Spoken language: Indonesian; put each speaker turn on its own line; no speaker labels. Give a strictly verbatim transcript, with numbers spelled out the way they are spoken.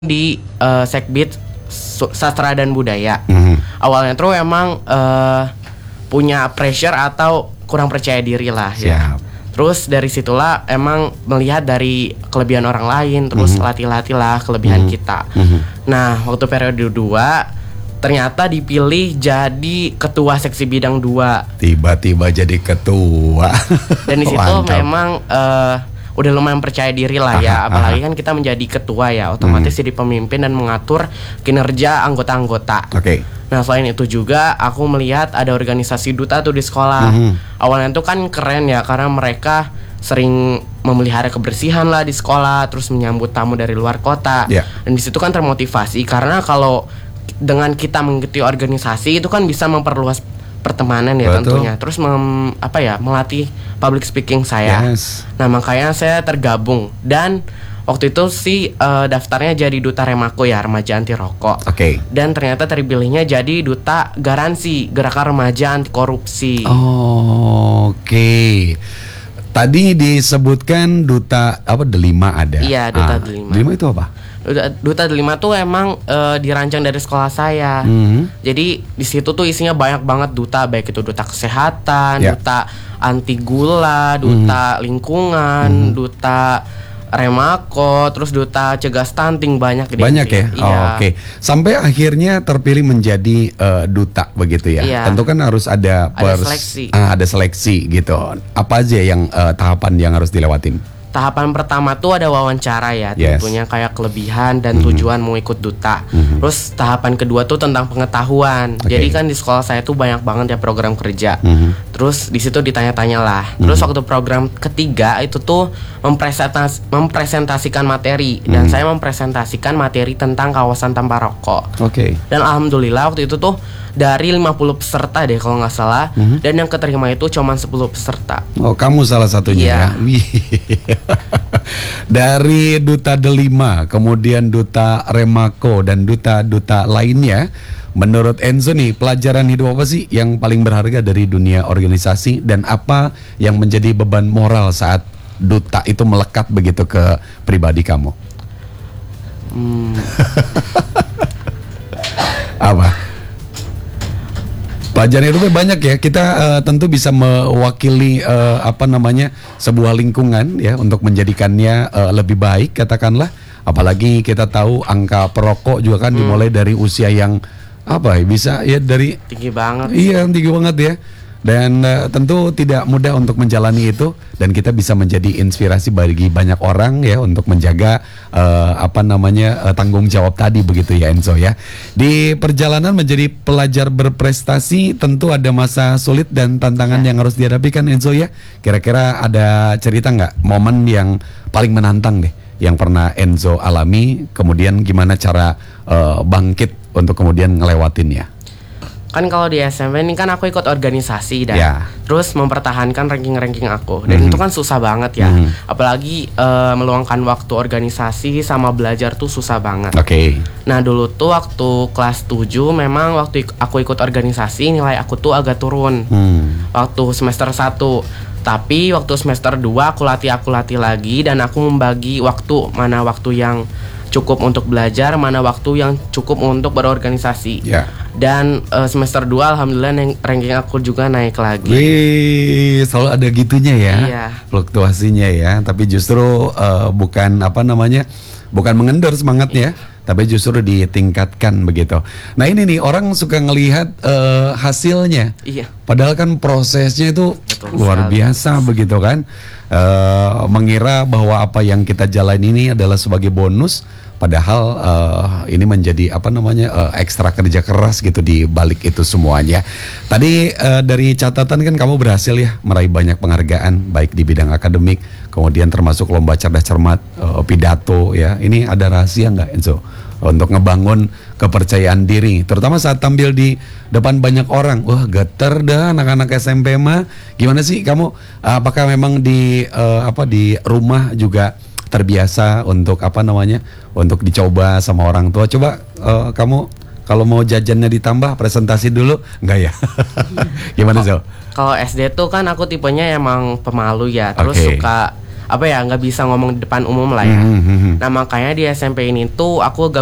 di uh, Sekbid Sastra dan Budaya.
Mm-hmm.
Awalnya tuh emang uh, punya pressure atau kurang percaya diri lah ya. Terus dari situlah emang melihat dari kelebihan orang lain, terus mm-hmm. latih-latih lah kelebihan mm-hmm. kita. Mm-hmm. Nah, waktu periode dua ternyata dipilih jadi ketua seksi bidang dua.
Tiba-tiba jadi ketua.
Dan di situ memang uh, udah lumayan percaya diri lah ya, aha, apalagi aha. kan kita menjadi ketua ya, otomatis hmm. jadi pemimpin dan mengatur kinerja anggota-anggota.
Oke. Okay.
Nah selain itu juga aku melihat ada organisasi duta tuh di sekolah. Hmm. Awalnya tuh kan keren ya, karena mereka sering memelihara kebersihan lah di sekolah, terus menyambut tamu dari luar kota. Yeah. Dan di situ kan termotivasi karena kalau dengan kita mengikuti organisasi itu kan bisa memperluas pertemanan ya. Betul. Tentunya. Terus mem, apa ya melatih public speaking saya.
Yes.
Nah makanya saya tergabung dan waktu itu sih uh, daftarnya jadi duta Remako ya, remaja anti rokok.
Oke. Okay.
Dan ternyata terpilihnya jadi duta garansi gerakan remaja anti korupsi.
Oh, oke. Okay. Tadi disebutkan duta apa Delima ada?
Iya, duta
ah,
Delima.
Delima itu apa?
Duta, duta Delima tuh emang uh, dirancang dari sekolah saya.
Mm-hmm.
Jadi di situ tuh isinya banyak banget duta, baik itu duta kesehatan, yeah. duta anti gula, duta mm-hmm. lingkungan, mm-hmm. duta Remako, terus duta cegah stunting, banyak.
Banyak ya.
Iya.
Oh, oke. Okay. Sampai akhirnya terpilih menjadi uh, duta begitu ya.
Iya.
Tentu kan harus ada pers-
ada seleksi.
Ah, ada seleksi gitu. Apa aja yang uh, tahapan yang harus dilewatin?
Tahapan pertama tuh ada wawancara ya,
yes.
tentunya kayak kelebihan dan mm-hmm. tujuan mau ikut duta.
Mm-hmm.
Terus tahapan kedua tuh tentang pengetahuan. Okay. Jadi kan di sekolah saya tuh banyak banget ya program kerja. Mm-hmm. Terus di situ ditanya-tanya lah. Mm-hmm. Terus waktu program ketiga itu tuh mempresentas- mempresentasikan materi mm-hmm. dan saya mempresentasikan materi tentang kawasan tanpa rokok.
Oke. Okay.
Dan alhamdulillah waktu itu tuh dari lima puluh peserta deh kalau nggak salah, mm-hmm. dan yang keterima itu cuma sepuluh peserta.
Oh, kamu salah satunya.
Iya.
Ya. Dari duta Delima, kemudian duta Remako dan duta-duta lainnya, menurut Enzo nih, pelajaran hidup apa sih yang paling berharga dari dunia organisasi dan apa yang menjadi beban moral saat duta itu melekat begitu ke pribadi kamu?
Hmm.
Apa? Pelajaran itu banyak ya. Kita uh, tentu bisa mewakili uh, apa namanya sebuah lingkungan ya untuk menjadikannya uh, lebih baik katakanlah. Apalagi kita tahu angka perokok juga kan hmm. dimulai dari usia yang apa ya bisa ya dari
tinggi banget.
Iya tinggi banget ya. Dan uh, tentu tidak mudah untuk menjalani itu dan kita bisa menjadi inspirasi bagi banyak orang ya untuk menjaga uh, apa namanya uh, tanggung jawab tadi begitu ya Enzo ya. Di perjalanan menjadi pelajar berprestasi tentu ada masa sulit dan tantangan ya. Yang harus dihadapi kan Enzo ya. Kira-kira ada cerita nggak momen yang paling menantang deh yang pernah Enzo alami, kemudian gimana cara uh, bangkit untuk kemudian ngelewatinnya?
Kan kalau di S M P ini kan aku ikut organisasi dan
yeah.
terus mempertahankan ranking-ranking aku dan mm-hmm. itu kan susah banget ya, mm-hmm. apalagi uh, meluangkan waktu organisasi sama belajar tuh susah banget.
Oke. Okay.
Nah dulu tuh waktu kelas tujuh memang waktu ik- aku ikut organisasi nilai aku tuh agak turun mm. waktu semester satu. Tapi waktu semester dua aku latih aku latih lagi dan aku membagi waktu, mana waktu yang cukup untuk belajar, mana waktu yang cukup untuk berorganisasi. Yeah. Dan uh, semester dua alhamdulillah ranking aku juga naik lagi.
Wih, selalu ada gitunya ya.
Iya.
Fluktuasinya ya, tapi justru uh, bukan apa namanya? Bukan mengendur semangatnya, iya. tapi justru ditingkatkan begitu. Nah, ini nih orang suka ngelihat uh, hasilnya.
Iya.
Padahal kan prosesnya itu betul luar sekali. Biasa begitu kan. Uh, mengira bahwa apa yang kita jalan ini adalah sebagai bonus, padahal uh, ini menjadi apa namanya uh, ekstra kerja keras gitu di balik itu semuanya. Tadi uh, dari catatan kan kamu berhasil ya meraih banyak penghargaan baik di bidang akademik, kemudian termasuk lomba cerdas cermat, uh, pidato ya. Ini ada rahasia nggak Enzo untuk ngebangun kepercayaan diri, terutama saat tampil di depan banyak orang? Wah geter dah anak-anak S M P mah. Gimana sih kamu? Apakah memang di uh, apa di rumah juga terbiasa untuk apa namanya untuk dicoba sama orang tua? Coba uh, kamu kalau mau jajannya ditambah presentasi dulu nggak ya? Gimana Zo?
Kalau S D tuh kan aku tipenya emang pemalu ya, terus okay. suka apa ya nggak bisa ngomong di depan umum lah ya.
Hmm, hmm, hmm.
Nah makanya di S M P ini tuh aku